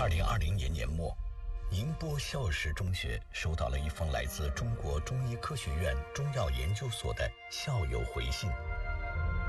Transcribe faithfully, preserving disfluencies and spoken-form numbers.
二零二零年年末，宁波孝实中学收到了一封来自中国中医科学院中药研究所的校友回信。